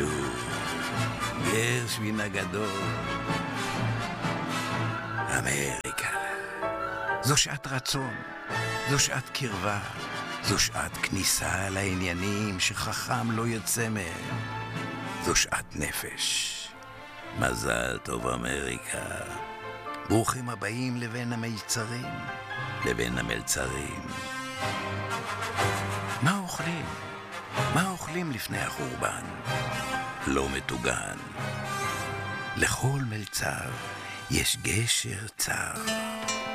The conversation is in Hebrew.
לו, גרשווין הגדול. אמריקה, זו שעת רצון, זו שעת קרבה, זו שעת כניסה לעניינים שחכם לא יוצא מהם. זו שעת נפש. מזל טוב אמריקה. ברוכים הבאים לבין המיצרים, לבין המלצרים. מה אוכלים? מה אוכלים לפני החורבן? לא מטוגן. לכל מלצר יש גשר צר.